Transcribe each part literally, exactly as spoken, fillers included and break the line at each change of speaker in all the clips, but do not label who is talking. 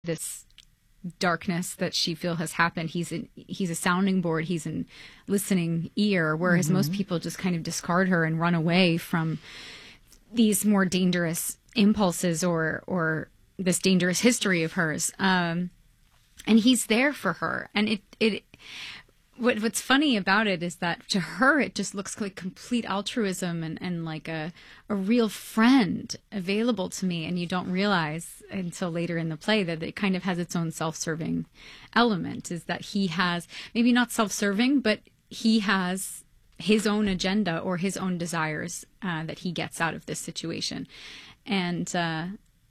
this darkness that she feels has happened. He's in, he's a sounding board. He's a listening ear, whereas mm-hmm. most people just kind of discard her and run away from these more dangerous impulses or or this dangerous history of hers. Um, and he's there for her. And it it what what's funny about it is that to her it just looks like complete altruism and, and like a a real friend available to me. And you don't realize until later in the play that it kind of has its own self-serving element, is that he has, maybe not self-serving, but he has his own agenda or his own desires uh, that he gets out of this situation. And uh,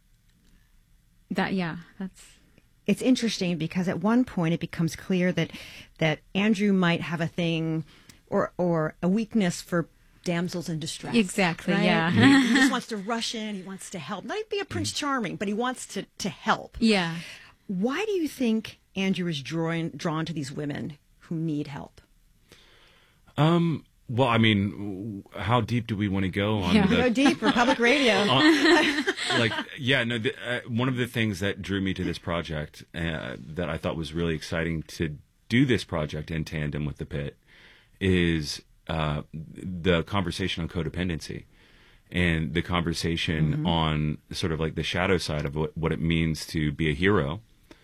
that, yeah, that's...
It's interesting because at one point it becomes clear that that Andrew might have a thing or or a weakness for damsels in distress.
Exactly,
right?
yeah.
He, he just wants to rush in. He wants to help. Not be a Prince Charming, but he wants to, to help.
Yeah.
Why do you think Andrew is drawn, drawn to these women who need help?
Um... Well, I mean, how deep do we want to go on
yeah.
the...
Go deep for public radio.
on, like, yeah, no, the, uh, one of the things that drew me to this project uh, that I thought was really exciting to do this project in tandem with The Pit is uh, the conversation on codependency and the conversation mm-hmm. on sort of like the shadow side of what, what it means to be a hero.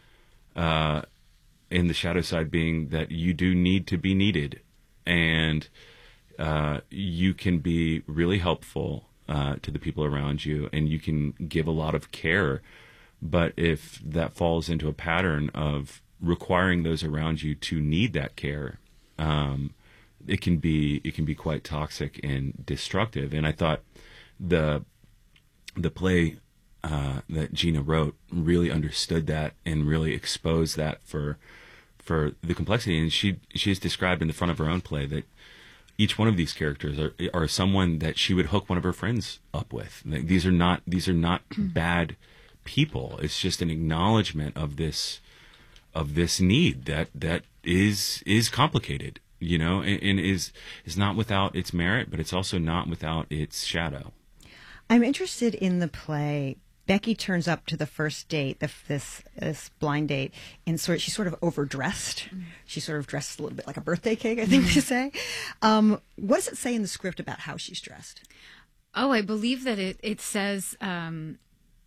Uh, and the shadow side being that you do need to be needed. And... Uh, you can be really helpful uh, to the people around you, and you can give a lot of care. But if that falls into a pattern of requiring those around you to need that care, um, it can be it can be quite toxic and destructive. And I thought the the play uh, that Gina wrote really understood that and really exposed that for for the complexity. And she she's described in the front of her own play that each one of these characters are, are someone that she would hook one of her friends up with. These are not these are not bad people. It's just an acknowledgement of this of this need that that is is complicated, you know, and, and is is not without its merit, but it's also not without its shadow.
I'm interested in the play. Becky turns up to the first date, the, this this blind date, and sort she's sort of overdressed. Mm. She's sort of dressed a little bit like a birthday cake, I think mm. you say. Um, what does it say in the script about how she's dressed?
Oh, I believe that it it says um,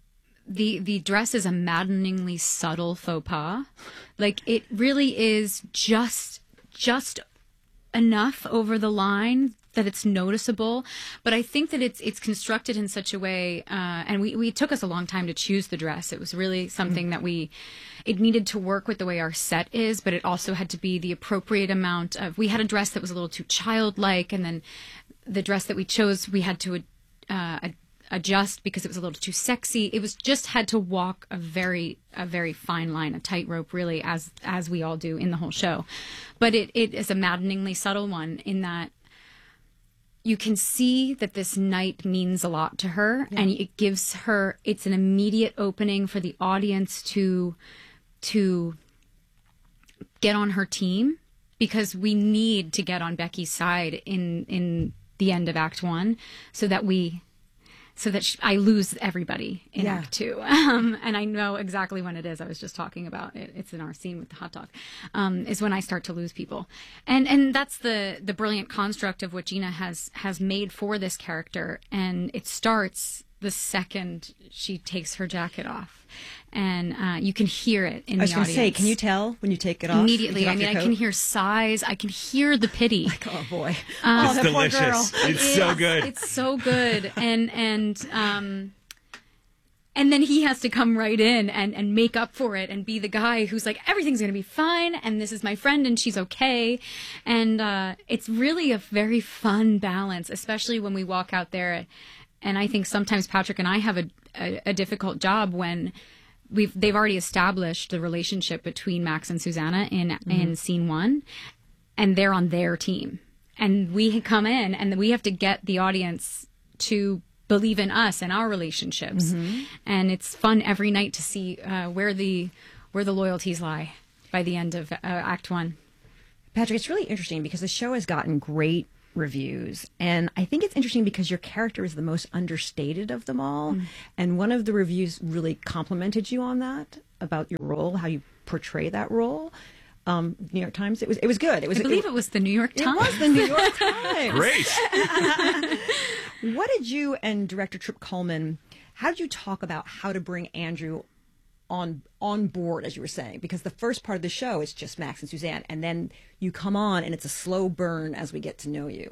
the the dress is a maddeningly subtle faux pas. Like it really is just just enough over the line that it's noticeable, but I think that it's it's constructed in such a way, uh, and we, we it took us a long time to choose the dress. It was really something mm. that we, it needed to work with the way our set is, but it also had to be the appropriate amount of, we had a dress that was a little too childlike, and then the dress that we chose, we had to uh, adjust because it was a little too sexy. It was just had to walk a very, a very fine line, a tightrope really, as, as we all do in the whole show. But it, it is a maddeningly subtle one in that you can see that this night means a lot to her, yeah. and it gives her, it's an immediate opening for the audience to to get on her team, because we need to get on Becky's side in in the end of Act One, so that we so that she, I lose everybody in yeah. Act Two. Um, and I know exactly when it is. I was just talking about it. It's in our scene with the hot dog, um, is when I start to lose people. And and that's the, the brilliant construct of what Gina has, has made for this character. And it starts the second she takes her jacket off. And uh, you can hear it in the audience.
I was going to say, can you tell when you take it off?
Immediately.
Off
I mean, I can hear sighs. I can hear the pity.
Like, oh, boy.
Um,
it's
oh,
delicious.
Poor girl.
It's
it
so
is,
good.
It's so good. And, and, um, and then he has to come right in and, and make up for it and be the guy who's like, everything's going to be fine, and this is my friend, and she's okay. And uh, it's really a very fun balance, especially when we walk out there. And I think sometimes Patrick and I have a, a, a difficult job when we've they've already established the relationship between Max and Susanna in mm-hmm. in scene one, and they're on their team. And we come in, and we have to get the audience to believe in us and our relationships. Mm-hmm. And it's fun every night to see uh, where the where the loyalties lie by the end of uh, Act One.
Patrick, it's really interesting because the show has gotten great reviews. And I think it's interesting because your character is the most understated of them all. Mm. And one of the reviews really complimented you on that, about your role, how you portray that role. Um, New York Times. It was it was good. It was.
I believe it, it was the New York Times.
It was the New York Times.
Great.
What did you and director Trip Cullman? How did you talk about how to bring Andrew on on board, as you were saying? Because the first part of the show is just Max and Suzanne, and then you come on, and it's a slow burn as we get to know you.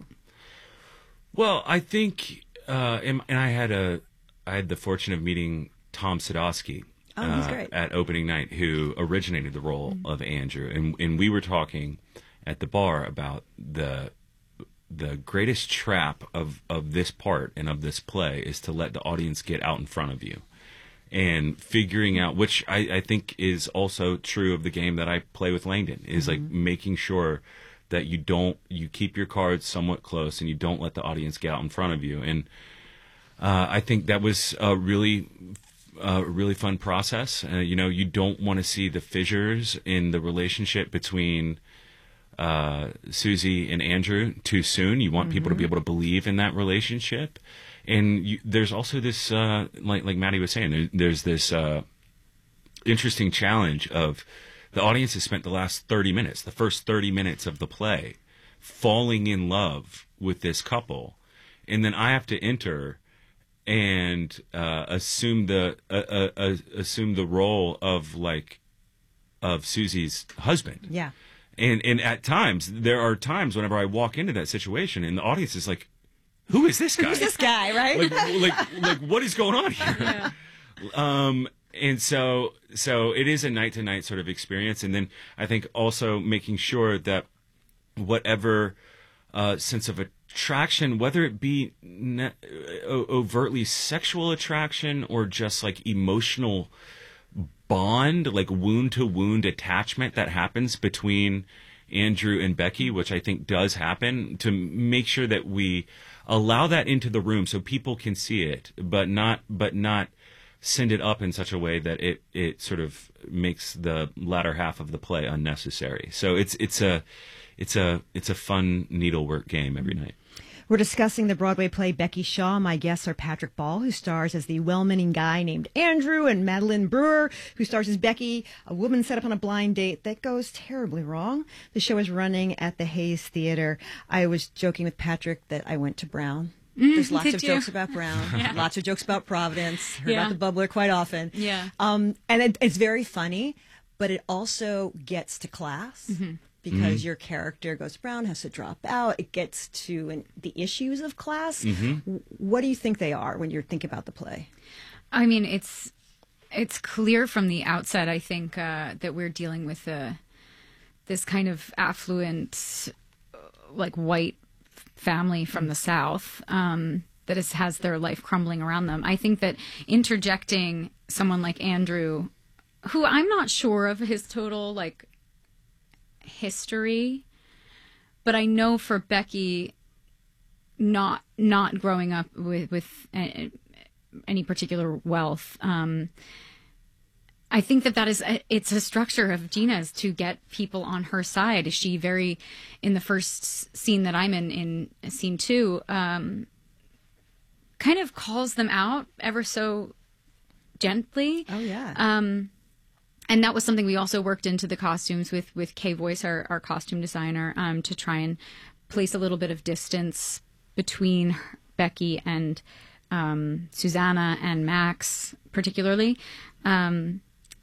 Well, I think, uh, and, and I had a, I had the fortune of meeting Tom Sadowski.
Oh, he's
uh,
great.
At opening night, who originated the role mm-hmm. of Andrew, and and we were talking at the bar about the the greatest trap of of this part and of this play is to let the audience get out in front of you, and figuring out, which I, I think is also true of the game that I play with Langdon, is mm-hmm. like making sure that you don't you keep your cards somewhat close and you don't let the audience get out in front of you, and uh, I think that was a really a really fun process. Uh, you know, you don't want to see the fissures in the relationship between uh, Susie and Andrew too soon. You want mm-hmm. people to be able to believe in that relationship. And you, there's also this, uh, like like Maddie was saying, there, there's this uh, interesting challenge of the audience has spent the last thirty minutes, the first thirty minutes of the play, falling in love with this couple. And then I have to enter and uh, assume the uh, uh, uh, assume the role of like of Susie's husband.
Yeah.
And and at times there are times whenever I walk into that situation and the audience is like, "Who is this guy?
Who's this guy?" Right?
like, like like what is going on here?
Yeah.
Um. And so so it is a night to night sort of experience, and then I think also making sure that whatever uh, sense of attraction, whether it be ne- overtly sexual attraction or just like emotional bond, like wound to wound attachment that happens between Andrew and Becky, which I think does happen, to make sure that we allow that into the room so people can see it, but not but not send it up in such a way that it it sort of makes the latter half of the play unnecessary. So it's it's a it's a it's a fun needlework game every night.
We're discussing the Broadway play Becky Shaw. My guests are Patrick Ball, who stars as the well-meaning guy named Andrew, and Madeline Brewer, who stars as Becky, a woman set up on a blind date that goes terribly wrong. The show is running at the Hayes Theater. I was joking with Patrick that I went to Brown.
Mm,
There's lots
did
of
you?
jokes about Brown,
Yeah.
lots of jokes about Providence, heard
Yeah.
about the Bubbler quite often.
Yeah.
Um, and it, it's very funny, but it also gets to class.
Mm-hmm.
Because your character goes Brown, has to drop out. It gets to an, the issues of class.
Mm-hmm.
What do you think they are when you're thinking about the play?
I mean, it's it's clear from the outset, I think, uh, that we're dealing with uh, this kind of affluent, uh, like white family from the South um, that is, has their life crumbling around them. I think that interjecting someone like Andrew, who I'm not sure of his total like history, but I know for Becky, not not growing up with with a, any particular wealth, um, I think that that is a, it's a structure of Gina's to get people on her side. She very, in the first scene that I'm in, in scene two, um, kind of calls them out ever so gently.
Oh yeah.
Um, And that was something we also worked into the costumes with, with Kay Voice, our, our costume designer, um, to try and place a little bit of distance between Becky and um, Susanna and Max, particularly. Um,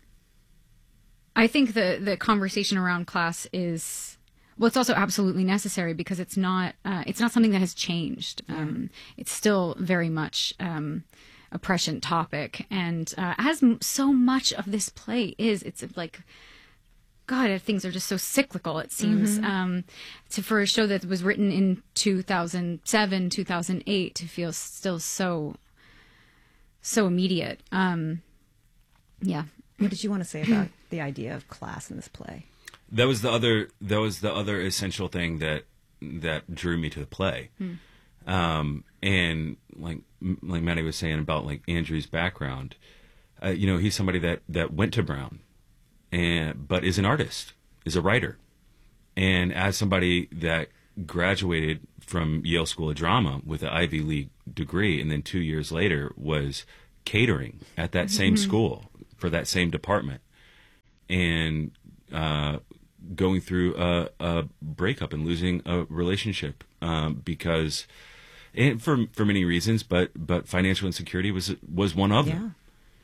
I think the, the conversation around class is, well, it's also absolutely necessary because it's not uh, it's not something that has changed. Um, it's still very much Um, a prescient topic, and uh, as m- so much of this play is, it's like, God, things are just so cyclical. It seems
Mm-hmm.
um, to for a show that was written in two thousand seven, two thousand eight to feel still so so immediate. Um, yeah.
What did you want to say about the idea of class in this play?
That was the other. That was the other essential thing that that drew me to the play.
Hmm.
Um, and like like Maddie was saying about like Andrew's background, uh, you know, he's somebody that, that went to Brown, and but is an artist, is a writer, and as somebody that graduated from Yale School of Drama with an Ivy League degree, and then two years later was catering at that same school for that same department, and uh, going through a, a breakup and losing a relationship um, because, and for for many reasons, but but financial insecurity was was one of them,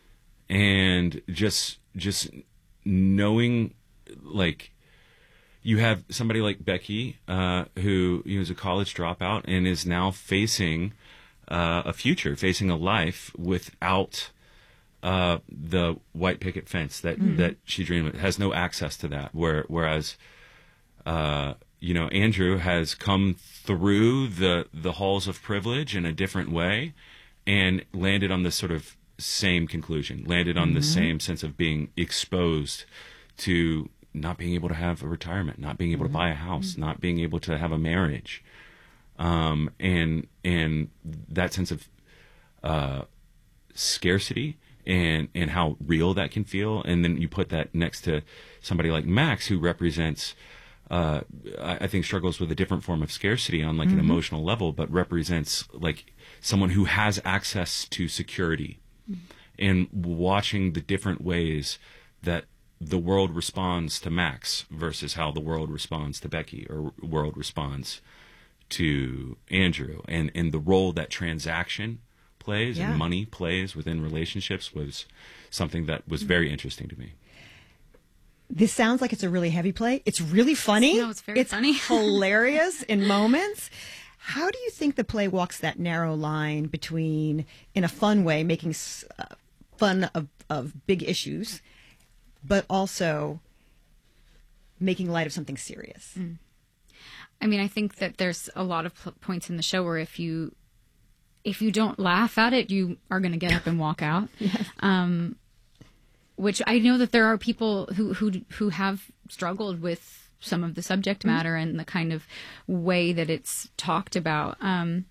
and just just knowing, like, you have somebody like Becky uh, who you know, is a college dropout and is now facing uh, a future, facing a life without uh, the white picket fence that, mm-hmm. that she dreamed of, has no access to that. Where, whereas, uh, you know, Andrew has come through the, the halls of privilege in a different way and landed on this sort of same conclusion, landed on mm-hmm. the same sense of being exposed to not being able to have a retirement, not being able mm-hmm. to buy a house, mm-hmm. not being able to have a marriage. Um, and, and that sense of, uh, scarcity and, and how real that can feel. And then you put that next to somebody like Max, who represents, uh, I, I think struggles with a different form of scarcity on like mm-hmm. an emotional level, but represents like someone who has access to security mm-hmm. and watching the different ways that the world responds to Max versus how the world responds to Becky, or world responds to Andrew, and, and the role that transaction plays yeah. and money plays within relationships was something that was very interesting to me.
This sounds like it's a really heavy play. It's really funny.
No, it's very
it's
funny.
hilarious in moments. How do you think the play walks that narrow line between, in a fun way, making uh, fun of, of big issues, but also making light of something serious?
Mm. I mean, I think that there's a lot of p- points in the show where if you if you don't laugh at it, you are going to get up and walk out. Yes. Um, which I know that there are people who who who have struggled with some of the subject matter mm-hmm. and the kind of way that it's talked about. Um,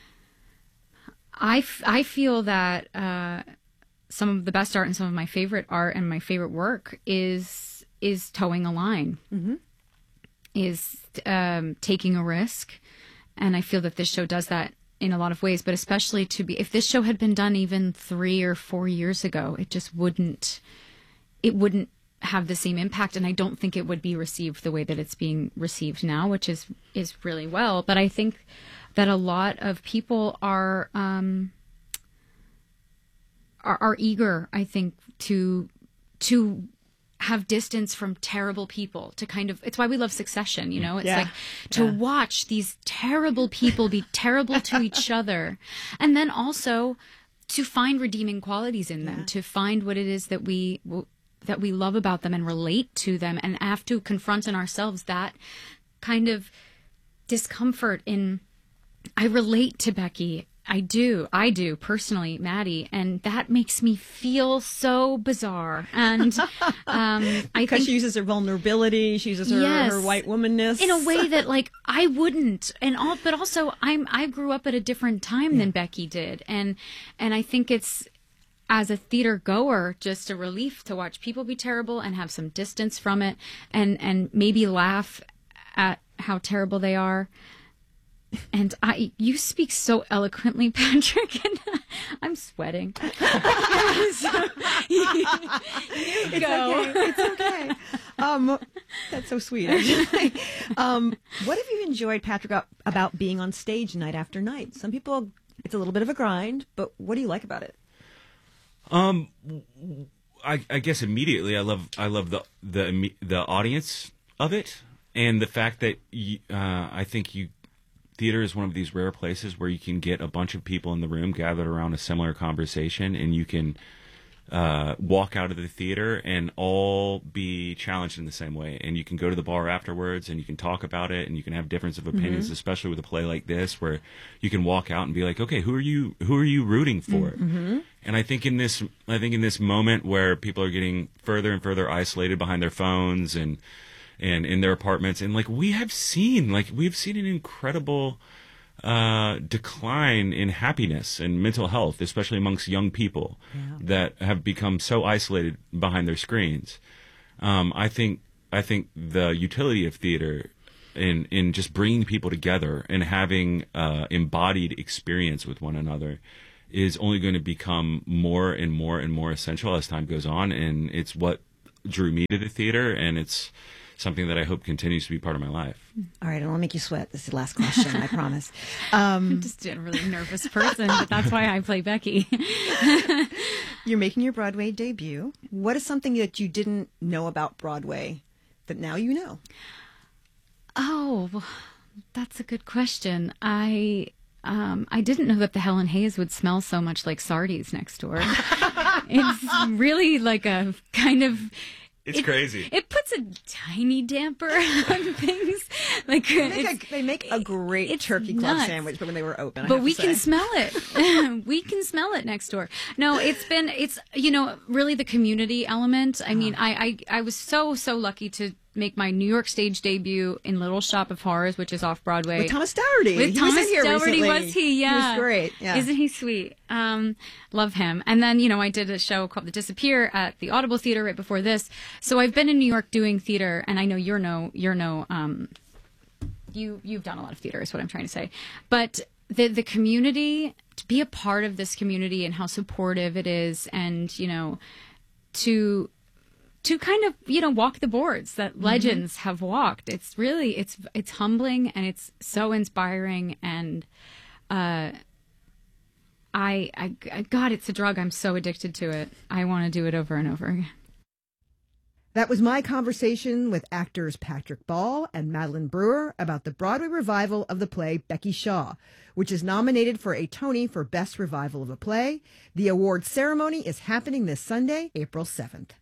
I, f- I feel that uh, some of the best art and some of my favorite art and my favorite work is is towing a line, mm-hmm. is um, taking a risk. And I feel that this show does that in a lot of ways, but especially to be, if this show had been done even three or four years ago, it just wouldn't, it wouldn't have the same impact. And I don't think it would be received the way that it's being received now, which is, is really well. But I think that a lot of people are, um, are, are eager, I think, to, to, have distance from terrible people, to kind of, it's why we love Succession, you know, it's yeah. like to yeah. watch these terrible people be terrible to each other, and then also to find redeeming qualities in them, yeah. to find what it is that we that we love about them and relate to them, and have to confront in ourselves that kind of discomfort in, I relate to Becky. I do. I do, personally, Maddie. And that makes me feel so bizarre. And um, I
because
think,
she uses her vulnerability, she uses her,
yes,
her white womanness.
In a way that, like, I wouldn't. And all, but also, I'm, I grew up at a different time yeah. than Becky did. And, and I think it's, as a theater goer, just a relief to watch people be terrible and have some distance from it, and, and maybe laugh at how terrible they are. And I, you speak so eloquently, Patrick, and I'm sweating. so, you, you
it's
go.
okay. It's okay. Um, that's so sweet. Actually. Um, what have you enjoyed, Patrick, about being on stage night after night? Some people, it's a little bit of a grind, but what do you like about it?
Um, I, I guess immediately, I love, I love the the the audience of it, and the fact that you, uh, I think you. Theater is one of these rare places where you can get a bunch of people in the room gathered around a similar conversation, and you can uh, walk out of the theater and all be challenged in the same way. And you can go to the bar afterwards, and you can talk about it, and you can have difference of opinions, mm-hmm. especially with a play like this, where you can walk out and be like, "Okay, who are you? Who are you rooting for?" Mm-hmm. And I think in this, I think in this moment where people are getting further and further isolated behind their phones and. and in their apartments, and like we have seen, like we've seen an incredible uh, decline in happiness and mental health, especially amongst young people yeah. that have become so isolated behind their screens. Um, I think I think the utility of theater in in just bringing people together and having uh, embodied experience with one another is only going to become more and more and more essential as time goes on. And it's what drew me to the theater, and it's something that I hope continues to be part of my life.
All right, I don't want to make you sweat. This is the last question, I promise. Um,
I'm just a really nervous person, but that's why I play Becky.
You're making your Broadway debut. What is something that you didn't know about Broadway that now you know?
Oh, that's a good question. I um, I didn't know that the Helen Hayes would smell so much like Sardi's next door. It's really like a kind of...
It's
it,
crazy.
It puts a tiny damper on things. Like
They make, a, they make a great turkey club
nuts.
sandwich, but when they were open, I
but
have
we
to
can
say.
smell it. We can smell it next door. No, it's been it's you know really the community element. I mean, I, I I was so so lucky to make my New York stage debut in Little Shop of Horrors, which is off Broadway.
With Thomas Dougherty.
With
he
Thomas
was in here
Dougherty,
recently.
was he? Yeah,
he was great. Yeah.
Isn't he sweet? Um, love him. And then you know I did a show called The Disappear at the Audible Theater right before this. So I've been in New York doing theater, and I know you're no you're no um, you you've done a lot of theater is what I'm trying to say, but the the community, to be a part of this community and how supportive it is, and you know to. to kind of, you know, walk the boards that legends mm-hmm. have walked. It's really, it's, it's humbling and it's so inspiring. And, uh, I, I, I, God, it's a drug. I'm so addicted to it. I want to do it over and over again.
That was my conversation with actors Patrick Ball and Madeline Brewer about the Broadway revival of the play Becky Shaw, which is nominated for a Tony for Best Revival of a Play. The award ceremony is happening this Sunday, April seventh.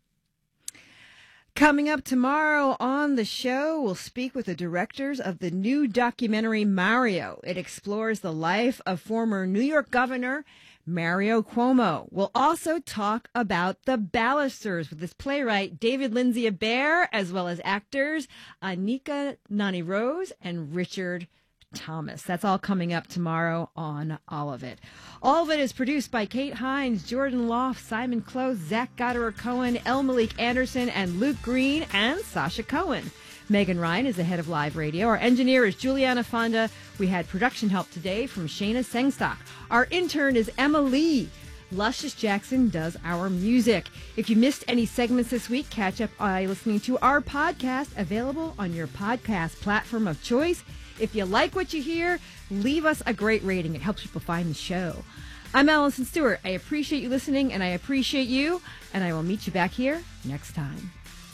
Coming up tomorrow on the show, we'll speak with the directors of the new documentary Mario. It explores the life of former New York Governor Mario Cuomo. We'll also talk about The Ballisters with this playwright David Lindsay Abaire, as well as actors Anika Nani Rose and Richard Thomas. That's all coming up tomorrow on All of It. All of It is produced by Kate Hines, Jordan Loft, Simon Close, Zach Goddard-Cohen, El Malik Anderson, and Luke Green, and Sasha Cohen. Megan Ryan is the head of live radio. Our engineer is Juliana Fonda. We had production help today from Shayna Sengstock. Our intern is Emma Lee. Luscious Jackson does our music. If you missed any segments this week, catch up by listening to our podcast, available on your podcast platform of choice. If you like what you hear, leave us a great rating. It helps people find the show. I'm Allison Stewart. I appreciate you listening, and I appreciate you, and I will meet you back here next time.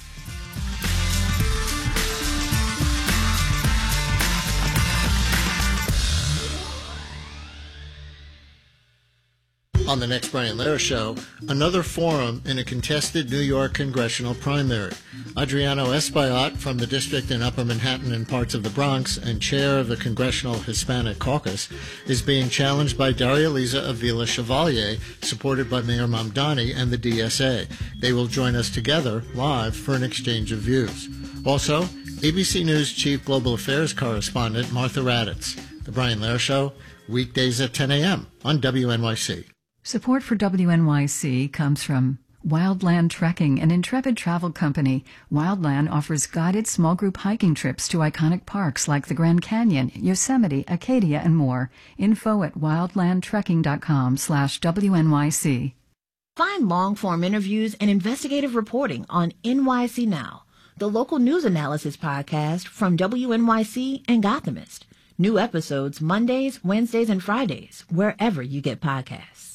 On the next Brian Lehrer Show, another forum in a contested New York congressional primary. Adriano Espaillat from the district in Upper Manhattan and parts of the Bronx and chair of the Congressional Hispanic Caucus is being challenged by Daria Liza Avila Chevalier, supported by Mayor Mamdani and the D S A. They will join us together live for an exchange of views. Also, A B C News Chief Global Affairs Correspondent Martha Raddatz. The Brian Lehrer Show, weekdays at ten a.m. on W N Y C.
Support for W N Y C comes from Wildland Trekking, an intrepid travel company. Wildland offers guided small group hiking trips to iconic parks like the Grand Canyon, Yosemite, Acadia, and more. Info at wildlandtrekking.com slash WNYC.
Find long-form interviews and investigative reporting on N Y C Now, the local news analysis podcast from W N Y C and Gothamist. New episodes Mondays, Wednesdays, and Fridays, wherever you get podcasts.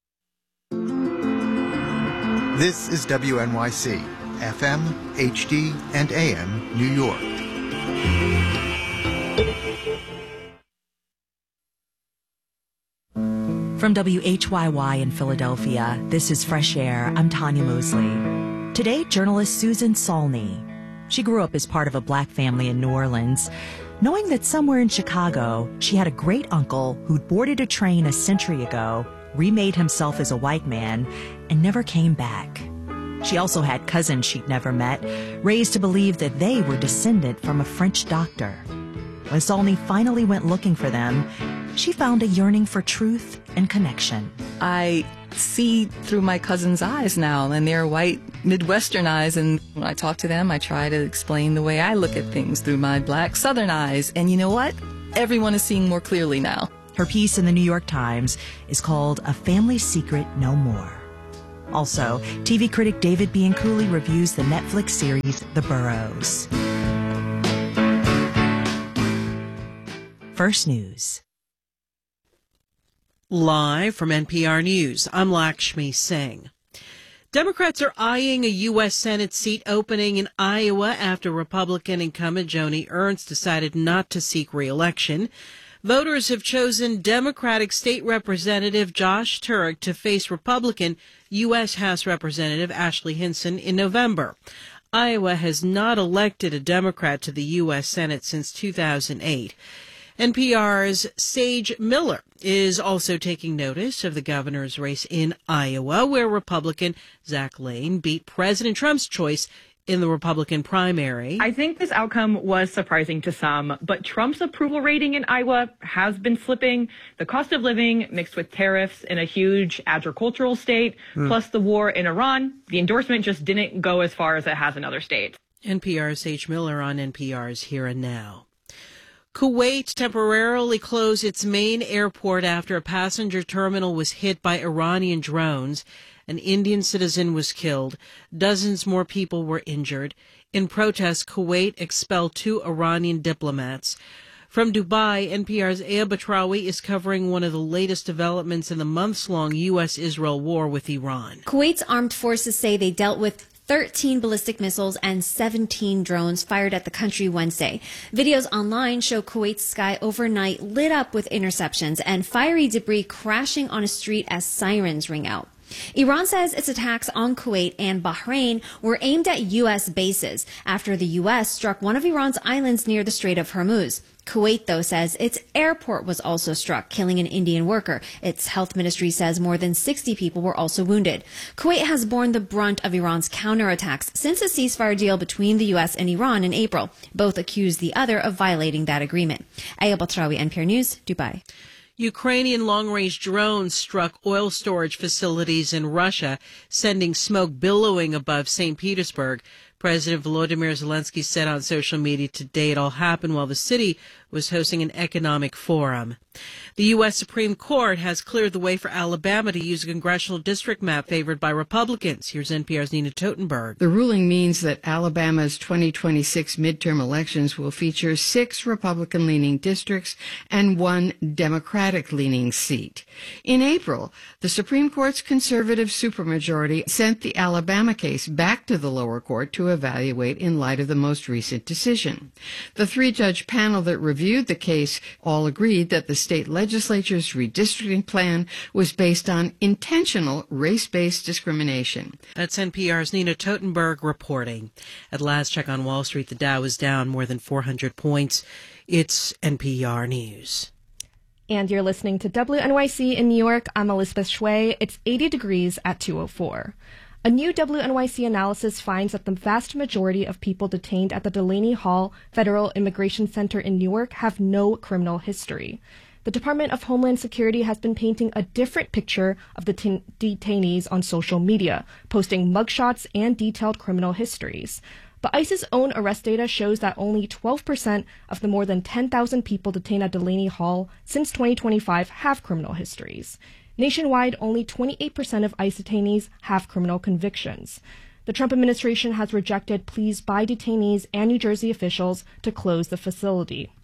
This is W N Y C, F M, H D, and A M, New York.
From W H Y Y in Philadelphia, this is Fresh Air. I'm Tanya Mosley. Today, journalist Susan Saulney. She grew up as part of a black family in New Orleans, knowing that somewhere in Chicago, she had a great uncle who'd boarded a train a century ago, remade himself as a white man, and never came back. She also had cousins she'd never met, raised to believe that they were descendant from a French doctor. When Saulney finally went looking for them, she found a yearning for truth and connection.
I
see through my cousin's eyes now, and they're white Midwestern eyes, and when I talk to them, I try to explain the way I look at things through my black Southern eyes, and you know what? Everyone is seeing more clearly now.
Her piece in the New York Times is called A Family Secret No More. Also, T V critic David Bianculli reviews the Netflix series The Burrows. First News.
Live from N P R News, I'm Lakshmi Singh. Democrats are eyeing a U S Senate seat opening in Iowa after Republican incumbent Joni Ernst decided not to seek re-election. Voters have chosen Democratic State Representative Josh Turek to face Republican U S House Representative Ashley Hinson in November. Iowa has not elected a Democrat to the U S Senate since two thousand eight. N P R's Sage Miller is also taking notice of the governor's race in Iowa, where Republican Zach Lane beat President Trump's choice in the Republican primary.
I think this outcome was surprising to some, but Trump's approval rating in Iowa has been slipping. The cost of living mixed with tariffs in a huge agricultural state, mm. plus the war in Iran, the endorsement just didn't go as far as it has in other states.
N P R's Sage Miller on N P R's Here and Now. Kuwait temporarily closed its main airport after a passenger terminal was hit by Iranian drones. An Indian citizen was killed. Dozens more people were injured. In protest, Kuwait expelled two Iranian diplomats. From Dubai, N P R's Aya Batrawi is covering one of the latest developments in the months-long U S Israel war with Iran.
Kuwait's armed forces say they dealt with thirteen ballistic missiles and seventeen drones fired at the country Wednesday. Videos online show Kuwait's sky overnight lit up with interceptions and fiery debris crashing on a street as sirens ring out. Iran says its attacks on Kuwait and Bahrain were aimed at U S bases after the U S struck one of Iran's islands near the Strait of Hormuz. Kuwait, though, says its airport was also struck, killing an Indian worker. Its health ministry says more than sixty people were also wounded. Kuwait has borne the brunt of Iran's counterattacks since a ceasefire deal between the U S and Iran in April. Both accuse the other of violating that agreement. Aya Batrawi, N P R News, Dubai.
Ukrainian long-range drones struck oil storage facilities in Russia, sending smoke billowing above Saint Petersburg. President Volodymyr Zelensky said on social media today it all happened while the city was hosting an economic forum. The U S Supreme Court has cleared the way for Alabama to use a congressional district map favored by Republicans. Here's N P R's Nina Totenberg.
The ruling means that Alabama's twenty twenty-six midterm elections will feature six Republican-leaning districts and one Democratic-leaning seat. In April, the Supreme Court's conservative supermajority sent the Alabama case back to the lower court to evaluate in light of the most recent decision. The three-judge panel that reviewed the case all agreed that the state legislature's redistricting plan was based on intentional race-based discrimination.
That's N P R's Nina Totenberg reporting. At last check on Wall Street, the Dow is down more than four hundred points. It's N P R News.
And you're listening to W N Y C in New York. I'm Elizabeth Shui. It's eighty degrees at two oh four. A new W N Y C analysis finds that the vast majority of people detained at the Delaney Hall Federal Immigration Center in Newark have no criminal history. The Department of Homeland Security has been painting a different picture of the t- detainees on social media, posting mugshots and detailed criminal histories. But ICE's own arrest data shows that only twelve percent of the more than ten thousand people detained at Delaney Hall since twenty twenty-five have criminal histories. Nationwide, only twenty-eight percent of ICE detainees have criminal convictions. The Trump administration has rejected pleas by detainees and New Jersey officials to close the facility.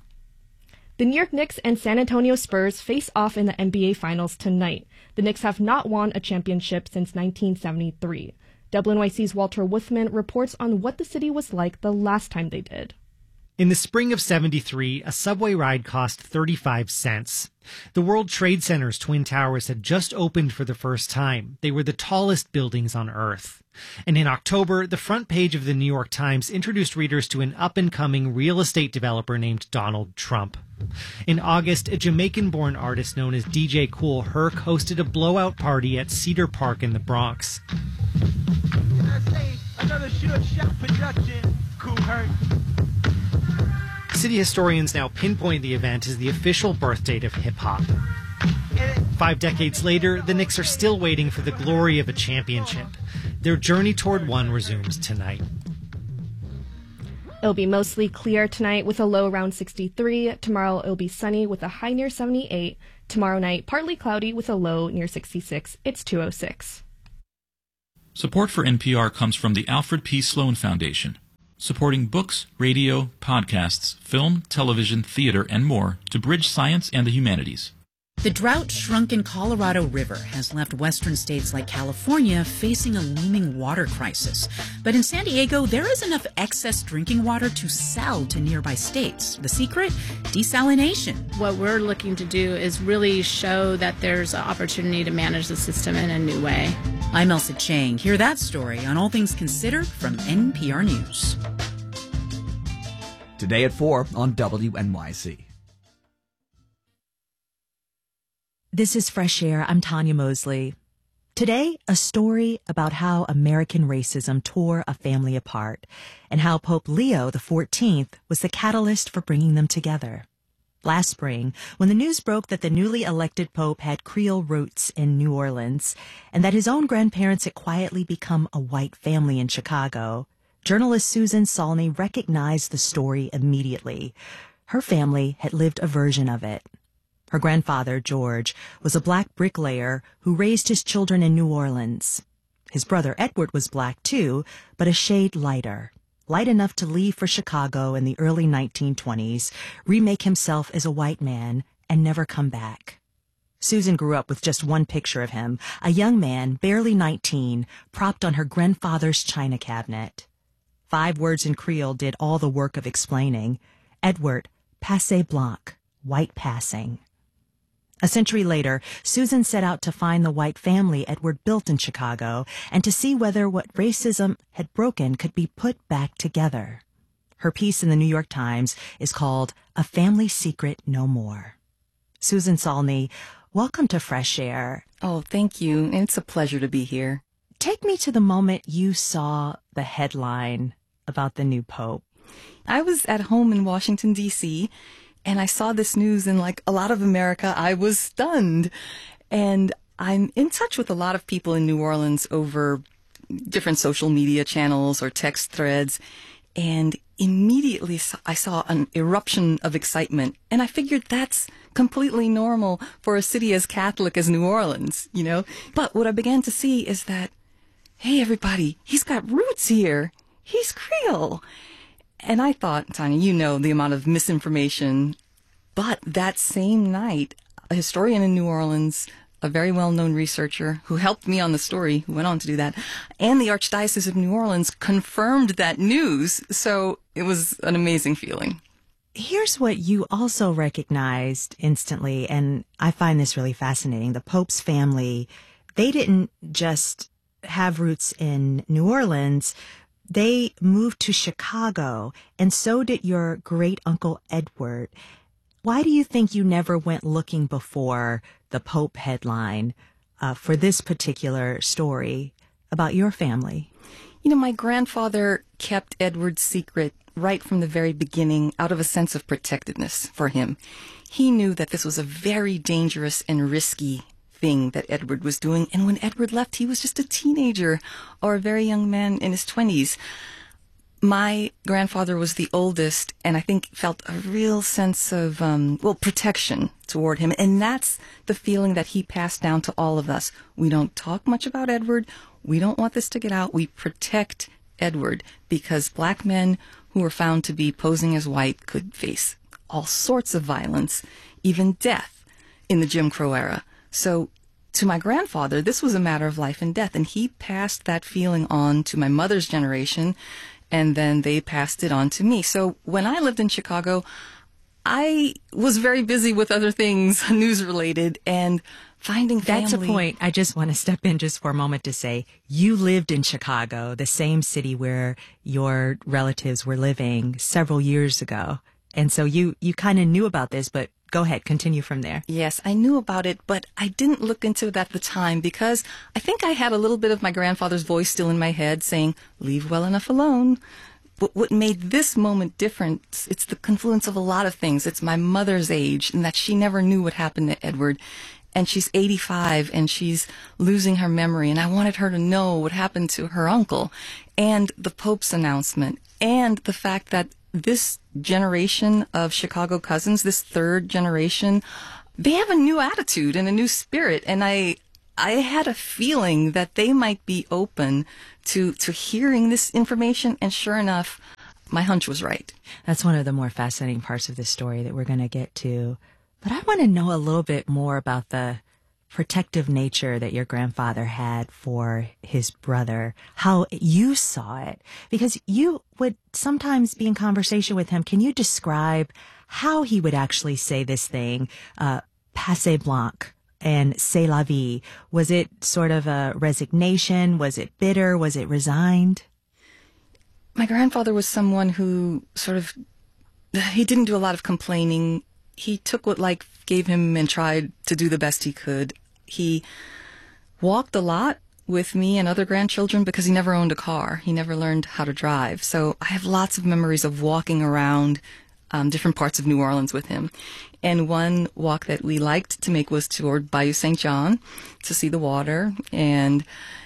The New York Knicks and San Antonio Spurs face off in the N B A Finals tonight. The Knicks have not won a championship since nineteen seventy-three. W N Y C's Walter Wuthman reports on what the city was like the last time they did.
In the spring of seventy-three, a subway ride cost thirty-five cents. The World Trade Center's Twin Towers had just opened for the first time. They were the tallest buildings on Earth. And in October, the front page of the New York Times introduced readers to an up-and-coming real estate developer named Donald Trump. In August, a Jamaican-born artist known as D J Kool Herc hosted a blowout party at Cedar Park in the Bronx.
Another short shot production, Kool Herc.
City historians now pinpoint the event as the official birth date of hip-hop. Five decades later, the Knicks are still waiting for the glory of a championship. Their journey toward one resumes tonight.
It'll be mostly clear tonight with a low around sixty-three. Tomorrow it'll be sunny with a high near seventy-eight. Tomorrow night, partly cloudy with a low near sixty-six. It's two oh six.
Support for N P R comes from the Alfred P. Sloan Foundation, supporting books, radio, podcasts, film, television, theater, and more to bridge science and the humanities.
The drought-shrunken Colorado River has left western states like California facing a looming water crisis. But in San Diego, there is enough excess drinking water to sell to nearby states. The secret? Desalination.
What we're looking to do is really show that there's an opportunity to manage the system in a new way.
I'm Elsa Chang. Hear that story on All Things Considered from N P R News.
Today at four on W N Y C.
This is Fresh Air. I'm Tanya Mosley. Today, a story about how American racism tore a family apart and how Pope Leo the fourteenth was the catalyst for bringing them together. Last spring, when the news broke that the newly elected Pope had Creole roots in New Orleans and that his own grandparents had quietly become a white family in Chicago, journalist Susan Salney recognized the story immediately. Her family had lived a version of it. Her grandfather, George, was a black bricklayer who raised his children in New Orleans. His brother, Edward, was black too, but a shade lighter, light enough to leave for Chicago in the early nineteen twenties, remake himself as a white man, and never come back. Susan grew up with just one picture of him, a young man, barely nineteen, propped on her grandfather's china cabinet. Five words in Creole did all the work of explaining. Edward, passé blanc, white passing. A century later, Susan set out to find the white family Edward built in Chicago and to see whether what racism had broken could be put back together. Her piece in the New York Times is called A Family Secret No More. Susan Salney, welcome to Fresh Air.
Oh, thank you. It's a pleasure to be here.
Take me to the moment you saw the headline about the new pope.
I was at home in Washington, D C, and I saw this news, and like a lot of America, I was stunned. And I'm in touch with a lot of people in New Orleans over different social media channels or text threads. And immediately I saw an eruption of excitement. And I figured that's completely normal for a city as Catholic as New Orleans, you know. But what I began to see is that, hey, everybody, he's got roots here. He's Creole. And I thought, Tanya, you know the amount of misinformation. But that same night, a historian in New Orleans, a very well-known researcher who helped me on the story, who went on to do that, and the Archdiocese of New Orleans confirmed that news. So it was an amazing feeling.
Here's what you also recognized instantly, and I find this really fascinating. The Pope's family, they didn't just have roots in New Orleans. They moved to Chicago, and so did your great-uncle Edward. Why do you think you never went looking before the Pope headline uh, for this particular story about your family?
You know, my grandfather kept Edward's secret right from the very beginning out of a sense of protectedness for him. He knew that this was a very dangerous and risky thing that Edward was doing. And when Edward left, he was just a teenager or a very young man in his twenties. My grandfather was the oldest, and I think felt a real sense of, um, well, protection toward him. And that's the feeling that he passed down to all of us. We don't talk much about Edward. We don't want this to get out. We protect Edward because black men who were found to be posing as white could face all sorts of violence, even death in the Jim Crow era. So to my grandfather, this was a matter of life and death, and he passed that feeling on to my mother's generation, and then they passed it on to me. So when I lived in Chicago, I was very busy with other things, news-related, and finding family.
That's a point. I just want to step in just for a moment to say, you lived in Chicago, the same city where your relatives were living several years ago. And so you, you kind of knew about this, but go ahead, continue from there.
Yes, I knew about it, but I didn't look into it at the time because I think I had a little bit of my grandfather's voice still in my head saying, leave well enough alone. But what made this moment different, it's the confluence of a lot of things. It's my mother's age and that she never knew what happened to Edward. and she's eighty-five and she's losing her memory. And I wanted her to know what happened to her uncle, and the Pope's announcement, and the fact that this generation of Chicago cousins, this third generation, they have a new attitude and a new spirit. And I, I had a feeling that they might be open to, to hearing this information. And sure enough, my hunch was right.
That's one of the more fascinating parts of this story that we're going to get to. But I want to know a little bit more about the protective nature that your grandfather had for his brother, how you saw it, because you would sometimes be in conversation with him. Can you describe how he would actually say this thing, uh, passez blanc and c'est la vie? Was it sort of a resignation? Was it bitter? Was it resigned?
My grandfather was someone who sort of, he didn't do a lot of complaining. He took what life gave him and tried to do the best he could. He walked a lot with me and other grandchildren because he never owned a car. He never learned how to drive. So I have lots of memories of walking around um, different parts of New Orleans with him. And one walk that we liked to make was toward Bayou Saint John to see the water. And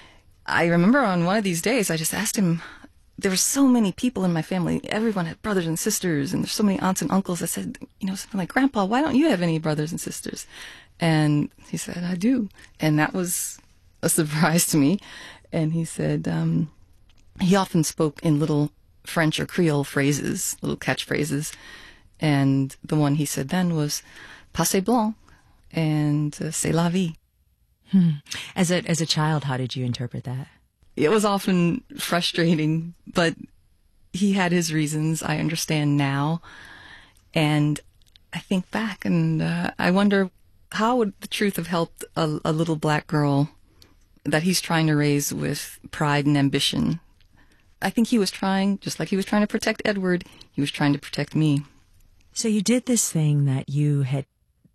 I remember on one of these days, I just asked him, there were so many people in my family. Everyone had brothers and sisters, and there's so many aunts and uncles. I said, you know, something like, Grandpa, why don't you have any brothers and sisters? And he said, I do. And that was a surprise to me. And he said, um, he often spoke in little French or Creole phrases, little catchphrases. And the one he said then was, passez blanc and uh, c'est la vie.
Hmm. As a, as a child, how did you interpret that?
It was often frustrating, but he had his reasons. I understand now. And I think back and uh, I wonder, how would the truth have helped a, a little black girl that he's trying to raise with pride and ambition? I think he was trying, just like he was trying to protect Edward, he was trying to protect me.
So you did this thing that you had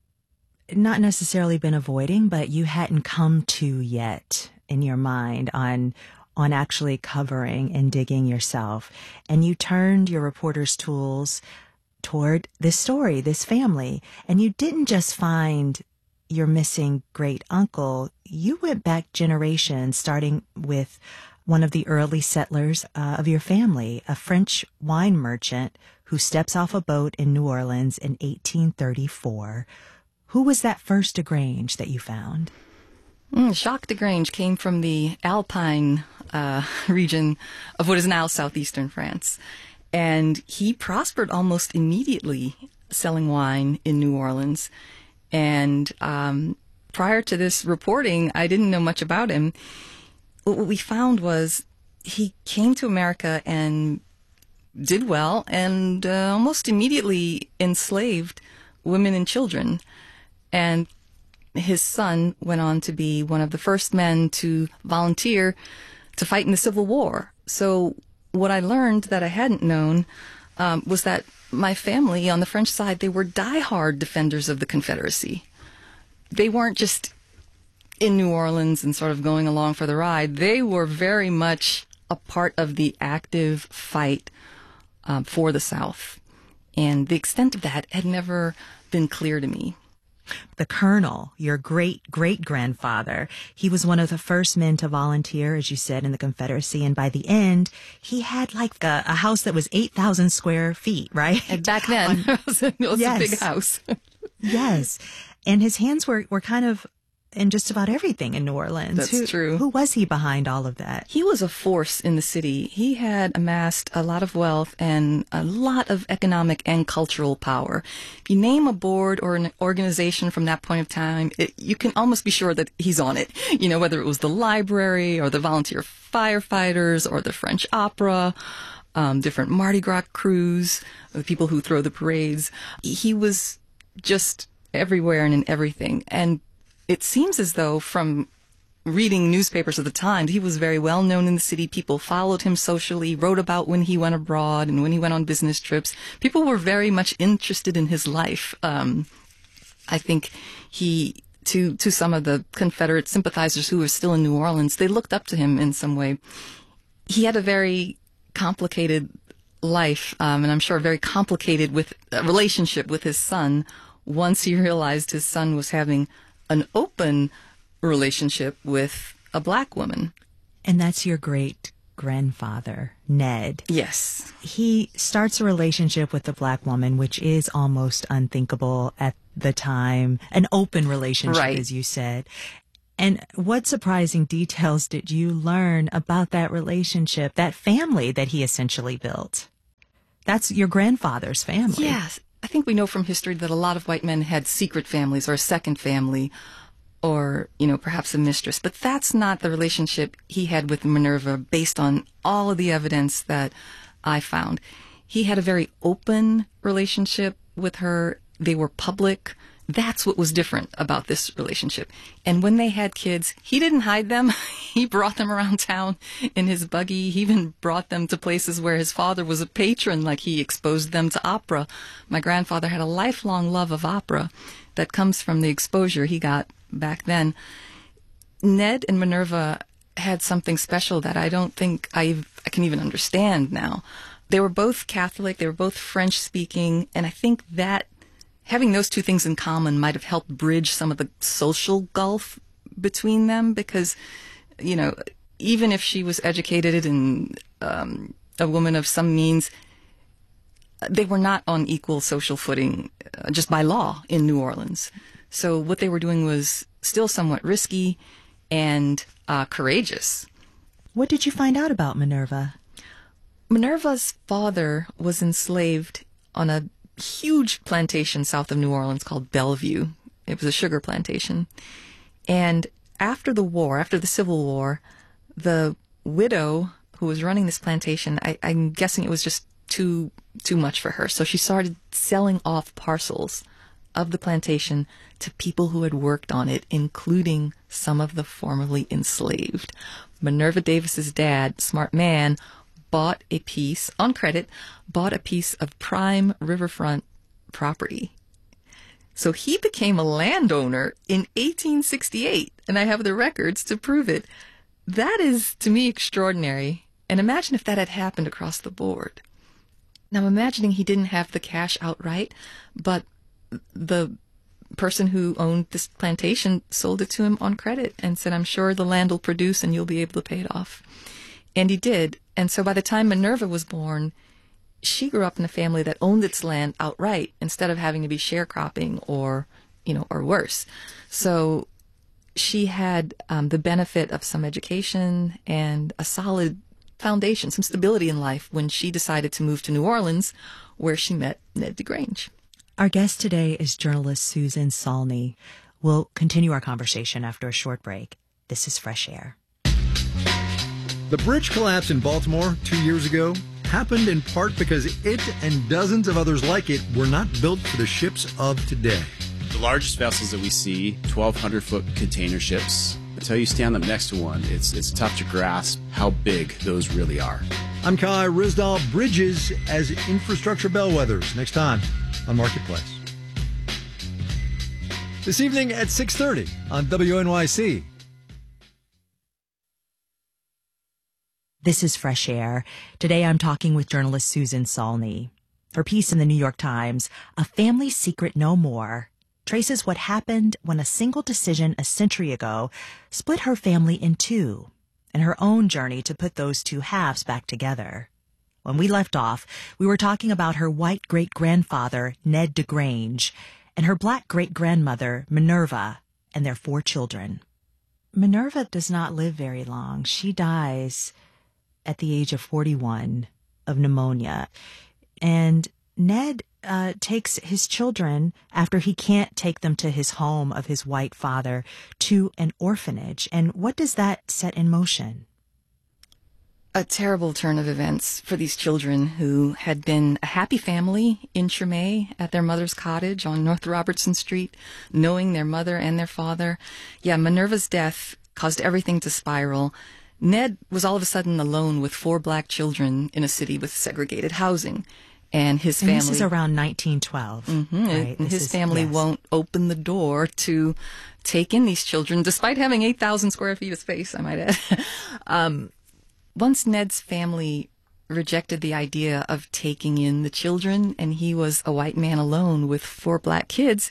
not necessarily been avoiding, but you hadn't come to yet in your mind on on actually covering and digging yourself. And you turned your reporter's tools toward this story, this family. And you didn't just find your missing great uncle. You went back generations, starting with one of the early settlers uh, of your family, a French wine merchant who steps off a boat in New Orleans in eighteen thirty-four. Who was that first DeGrange that you found?
Mm, Jacques DeGrange came from the Alpine uh, region of what is now southeastern France. And he prospered almost immediately selling wine in New Orleans. And um, prior to this reporting, I didn't know much about him. What we found was he came to America and did well and uh, almost immediately enslaved women and children. And his son went on to be one of the first men to volunteer to fight in the Civil War. So what I learned that I hadn't known um, was that my family on the French side, they were diehard defenders of the Confederacy. They weren't just in New Orleans and sort of going along for the ride. They were very much a part of the active fight um, for the South. And the extent of that had never been clear to me.
The Colonel, your great-great-grandfather, he was one of the first men to volunteer, as you said, in the Confederacy. And by the end, he had like a, a house that was eight thousand square feet, right?
And back then, it was, a, it was yes. a big house.
Yes. And his hands were, were kind of in just about everything in New Orleans.
That's
who,
true.
Who was he behind all of that?
He was a force in the city. He had amassed a lot of wealth and a lot of economic and cultural power. If you name a board or an organization from that point of time, it, you can almost be sure that he's on it. You know, whether it was the library or the volunteer firefighters or the French opera, um, different Mardi Gras crews, the people who throw the parades. He was just everywhere and in everything. And it seems as though from reading newspapers of the time, he was very well known in the city. People followed him socially, wrote about when he went abroad and when he went on business trips. People were very much interested in his life. Um, I think he, to, to some of the Confederate sympathizers who were still in New Orleans, they looked up to him in some way. He had a very complicated life, um, and I'm sure very complicated with a relationship with his son once he realized his son was having an open relationship with a black woman.
And that's your great grandfather, Ned.
Yes.
He starts a relationship with a black woman, which is almost unthinkable at the time. An open relationship,
Right.
as you said. And what surprising details did you learn about that relationship, that family that he essentially built? That's your grandfather's family.
Yes. I think we know from history that a lot of white men had secret families or a second family or, you know, perhaps a mistress. But that's not the relationship he had with Minerva based on all of the evidence that I found. He had a very open relationship with her. They were public. That's what was different about this relationship. And when they had kids, he didn't hide them. He brought them around town in his buggy. He even brought them to places where his father was a patron, like he exposed them to opera. My grandfather had a lifelong love of opera that comes from the exposure he got back then. Ned and Minerva had something special that I don't think I I can even understand now. They were both Catholic. They were both French-speaking. And I think that having those two things in common might have helped bridge some of the social gulf between them because, you know, even if she was educated and um, a woman of some means, they were not on equal social footing uh, just by law in New Orleans. So what they were doing was still somewhat risky and uh, courageous.
What did you find out about Minerva?
Minerva's father was enslaved on a huge plantation south of New Orleans called Bellevue. It was a sugar plantation. And after the war, after the Civil War, the widow who was running this plantation, I, I'm guessing it was just too too much for her. So she started selling off parcels of the plantation to people who had worked on it, including some of the formerly enslaved. Minerva Davis's dad, smart man, bought a piece, on credit, bought a piece of prime riverfront property. So he became a landowner in eighteen sixty-eight, and I have the records to prove it. That is, to me, extraordinary. And imagine if that had happened across the board. Now, I'm imagining he didn't have the cash outright, but the person who owned this plantation sold it to him on credit and said, I'm sure the land will produce and you'll be able to pay it off. And he did. And so by the time Minerva was born, she grew up in a family that owned its land outright instead of having to be sharecropping or, you know, or worse. So she had um, the benefit of some education and a solid foundation, some stability in life when she decided to move to New Orleans, where she met Ned DeGrange.
Our guest today is journalist Susan Salney. We'll continue our conversation after a short break. This is Fresh Air.
The bridge collapse in Baltimore two years ago happened in part because it and dozens of others like it were not built for the ships of today.
The largest vessels that we see, twelve hundred foot container ships. Until you stand up next to one, it's it's tough to grasp how big those really are.
I'm Kai Rizdal. Bridges as infrastructure bellwethers. Next time on Marketplace. This evening at six thirty on W N Y C.
This is Fresh Air. Today I'm talking with journalist Susan Salney. Her piece in the New York Times, A Family Secret No More, traces what happened when a single decision a century ago split her family in two, and her own journey to put those two halves back together. When we left off, we were talking about her white great-grandfather, Ned DeGrange, and her black great-grandmother, Minerva, and their four children. Minerva does not live very long. She dies at the age of forty-one of pneumonia. And Ned uh, takes his children, after he can't take them to his home of his white father, to an orphanage. And what does that set in motion?
A terrible turn of events for these children who had been a happy family in Treme at their mother's cottage on North Robertson Street, knowing their mother and their father. Yeah, Minerva's death caused everything to spiral. Ned was all of a sudden alone with four black children in a city with segregated housing. And his family...
And this is around nineteen twelve.
Mm-hmm,
right?
And his
is,
family
yes.
won't open the door to take in these children, despite having eight thousand square feet of space, I might add. um, once Ned's family rejected the idea of taking in the children, and he was a white man alone with four black kids,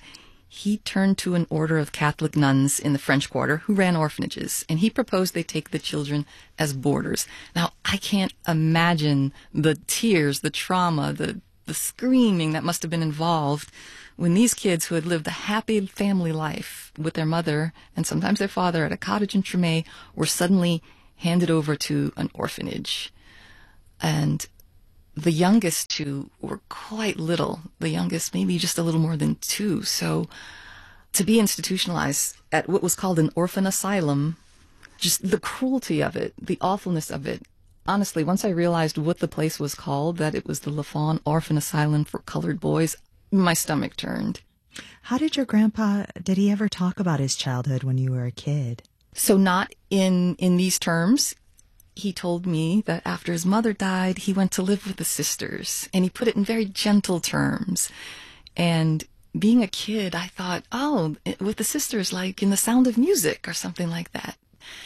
he turned to an order of Catholic nuns in the French Quarter who ran orphanages, and he proposed they take the children as boarders. Now, I can't imagine the tears, the trauma, the, the screaming that must have been involved when these kids who had lived a happy family life with their mother and sometimes their father at a cottage in Tremé were suddenly handed over to an orphanage. And the youngest two were quite little. The youngest maybe just a little more than two. So to be institutionalized at what was called an orphan asylum, just the cruelty of it, the awfulness of it. Honestly, once I realized what the place was called, that it was the Lafon Orphan Asylum for Colored Boys, my stomach turned.
How did your grandpa, did he ever talk about his childhood when you were a kid?
So not in, in these terms. He told me that after his mother died, he went to live with the sisters, and he put it in very gentle terms. And being a kid, I thought, oh, with the sisters, like in The Sound of Music or something like that.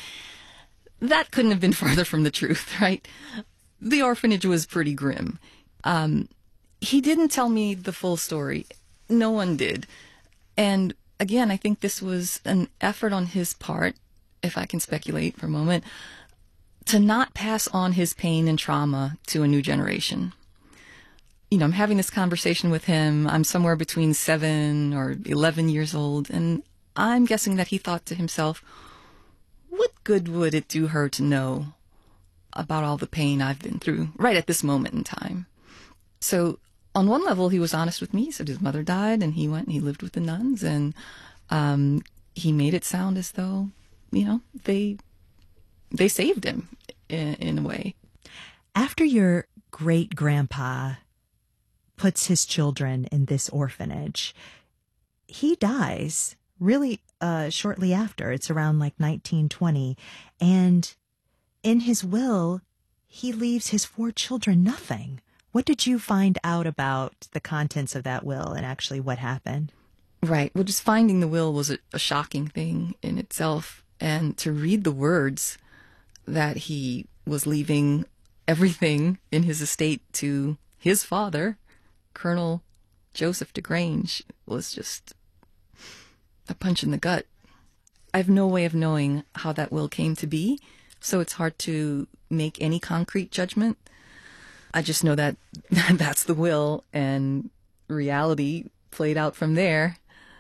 That couldn't have been farther from the truth, right? The orphanage was pretty grim. Um, he didn't tell me the full story. No one did. And again, I think this was an effort on his part, if I can speculate for a moment, to not pass on his pain and trauma to a new generation. You know, I'm having this conversation with him. I'm somewhere between seven or eleven years old, and I'm guessing that he thought to himself, what good would it do her to know about all the pain I've been through right at this moment in time? So on one level, he was honest with me. He said his mother died, and he went and he lived with the nuns, and um, he made it sound as though, you know, they... they saved him in, in a way.
After your great-grandpa puts his children in this orphanage, he dies really uh, shortly after. It's around like nineteen twenty. And in his will, he leaves his four children nothing. What did you find out about the contents of that will and actually what happened?
Right. Well, just finding the will was a, a shocking thing in itself. And to read the words that he was leaving everything in his estate to his father, Colonel Joseph DeGrange, was just a punch in the gut. I have no way of knowing how that will came to be, so it's hard to make any concrete judgment. I just know that that's the will, and reality played out from there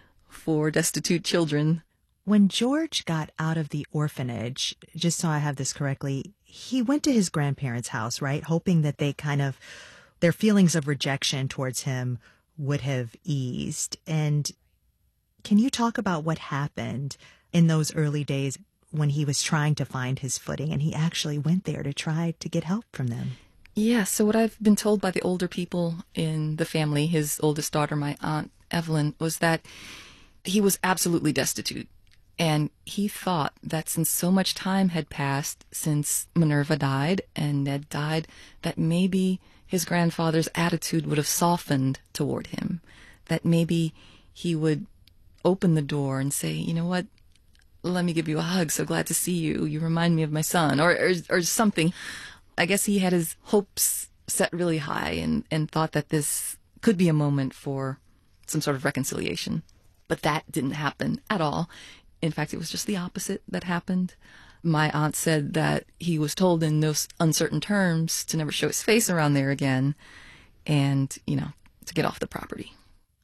for destitute children.
When George got out of the orphanage, just so I have this correctly, he went to his grandparents' house, right? Hoping that they kind of, their feelings of rejection towards him would have eased. And can you talk about what happened in those early days when he was trying to find his footing and he actually went there to try to get help from them?
Yeah, so what I've been told by the older people in the family, his oldest daughter, my aunt Evelyn, was that he was absolutely destitute. And he thought that since so much time had passed since Minerva died and Ned died, that maybe his grandfather's attitude would have softened toward him, that maybe he would open the door and say, you know what, let me give you a hug, so glad to see you, you remind me of my son, or or, or something. I guess he had his hopes set really high and, and thought that this could be a moment for some sort of reconciliation. But that didn't happen at all. In fact, it was just the opposite that happened. My aunt said that he was told in those uncertain terms to never show his face around there again and, you know, to get off the property.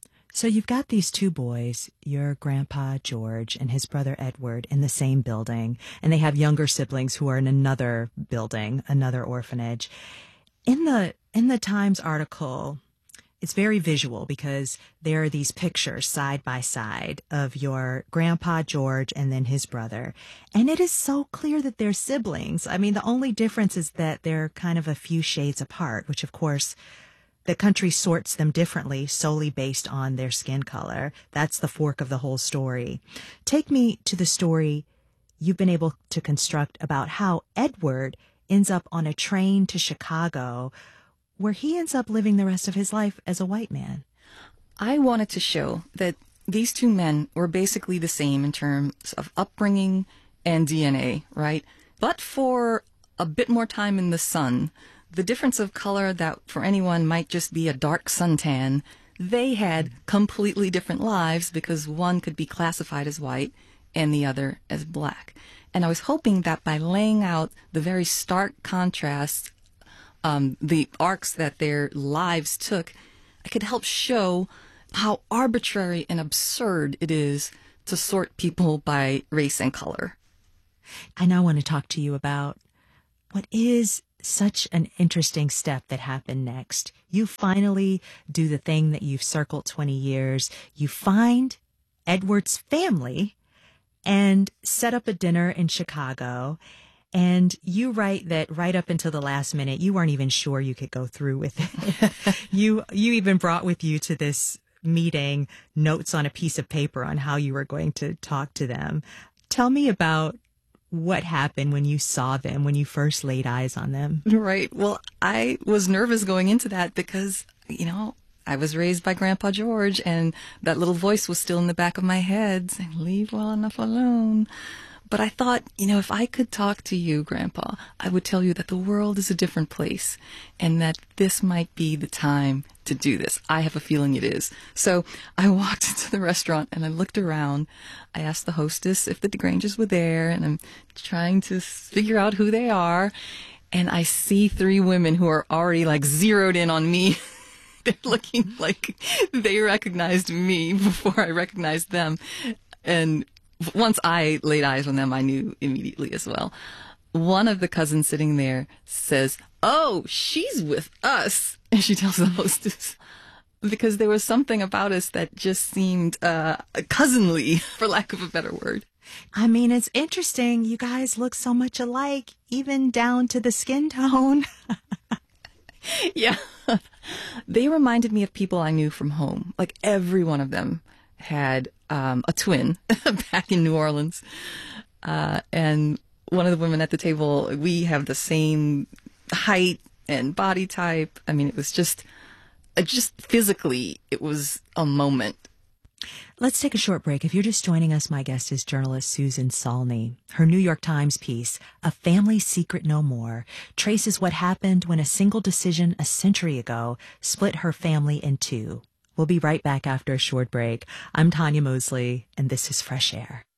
So you've got these two boys, your grandpa George and his brother Edward, in the same building, and they have younger siblings who are in another building, another orphanage. In the in the Times article, it's very visual because there are these pictures side by side of your grandpa George and then his brother. And it is so clear that they're siblings. I mean, the only difference is that they're kind of a few shades apart, which of course the country sorts them differently solely based on their skin color. That's the fork of the whole story. Take me to the story you've been able to construct about how Edward ends up on a train to Chicago, where he ends up living the rest of his life as a white man.
I wanted to show that these two men were basically the same in terms of upbringing and D N A, right? But for a bit more time in the sun, the difference of color that for anyone might just be a dark suntan they had completely different lives because one could be classified as white and the other as black. And I was hoping that by laying out the very stark contrasts, um, the arcs that their lives took, I could help show how arbitrary and absurd it is to sort people by race and color.
I now want to talk to you about what is such an interesting step that happened next. You finally do the thing that you've circled twenty years. You find Edward's family and set up a dinner in Chicago. And you write that right up until the last minute, you weren't even sure you could go through with it. you, you even brought with you to this meeting notes on a piece of paper on how you were going to talk to them. Tell me about what happened when you saw them, when you first laid eyes on them.
Right. Well, I was nervous going into that because, you know, I was raised by Grandpa George, and that little voice was still in the back of my head saying, leave well enough alone. But I thought, you know, if I could talk to you, Grandpa, I would tell you that the world is a different place and that this might be the time to do this. I have a feeling it is. So I walked into the restaurant and I looked around. I asked the hostess if the DeGranges were there, and I'm trying to figure out who they are. And I see three women who are already like zeroed in on me. They're looking like they recognized me before I recognized them. And once I laid eyes on them, I knew immediately as well. One of the cousins sitting there says, "Oh, she's with us." And she tells the hostess, because there was something about us that just seemed uh, cousinly, for lack of a better word.
I mean, it's interesting. You guys look so much alike, even down to the skin tone.
Yeah. They reminded me of people I knew from home. Like every one of them had um, a twin back in New Orleans. Uh, and one of the women at the table, we have the same height and body type. I mean, it was just, uh, just physically, it was a moment.
Let's take a short break. If you're just joining us, my guest is journalist Susan Salney. Her New York Times piece, A Family Secret No More, traces what happened when a single decision a century ago split her family in two. We'll be right back after a short break. I'm Tanya Mosley, and this is Fresh Air.